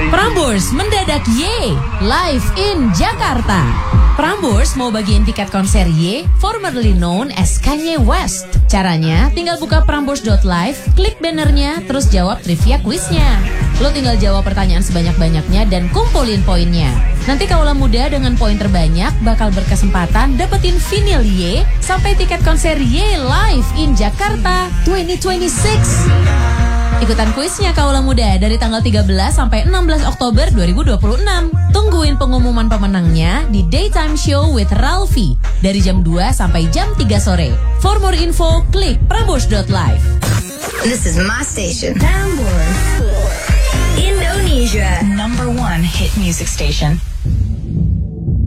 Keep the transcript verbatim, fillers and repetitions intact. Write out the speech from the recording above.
Prambors mendadak Ye live in Jakarta. Prambors mau bagiin tiket konser Ye, formerly known as Kanye West. Caranya tinggal buka prambors dot live, klik bannernya, terus jawab trivia quiznya. Lo tinggal jawab pertanyaan sebanyak-banyaknya dan kumpulin poinnya. Nanti kaula muda dengan poin terbanyak bakal berkesempatan dapetin vinyl Ye sampai tiket konser Ye live in Jakarta dua ribu dua puluh enam. Ikutan kuisnya kaula muda dari tanggal tiga belas sampai enam belas Oktober dua ribu dua puluh enam. Tungguin pengumuman pemenangnya di Daytime Show with Ralphie dari jam dua sampai jam tiga sore. For more info, klik prambors dot live. This is my station. Prambors, Indonesia, number one hit music station.